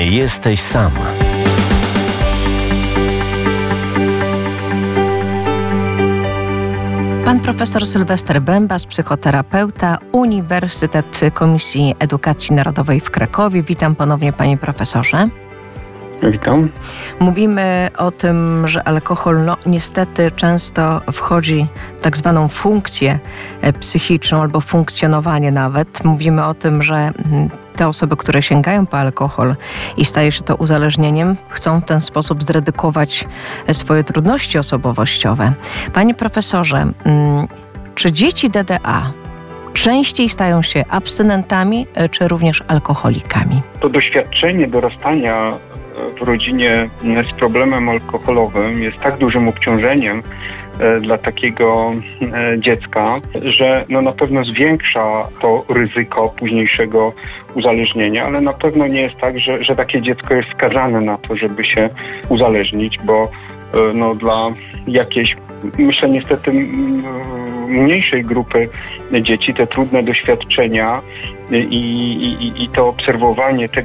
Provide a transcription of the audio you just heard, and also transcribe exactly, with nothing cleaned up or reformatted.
jesteś sam. Pan profesor Sylwester Bębas, psychoterapeuta, Uniwersytet Komisji Edukacji Narodowej w Krakowie. Witam ponownie, panie profesorze. Witam. Mówimy o tym, że alkohol no, niestety często wchodzi w tak zwaną funkcję psychiczną albo funkcjonowanie nawet. Mówimy o tym, że te osoby, które sięgają po alkohol i staje się to uzależnieniem, chcą w ten sposób zredukować swoje trudności osobowościowe. Panie profesorze, czy dzieci D D A częściej stają się abstynentami, czy również alkoholikami? To doświadczenie dorastania w rodzinie z problemem alkoholowym jest tak dużym obciążeniem dla takiego dziecka, że no na pewno zwiększa to ryzyko późniejszego uzależnienia, ale na pewno nie jest tak, że, że takie dziecko jest skazane na to, żeby się uzależnić, bo no dla jakiejś, myślę niestety mniejszej grupy dzieci te trudne doświadczenia i, i, i to obserwowanie tego,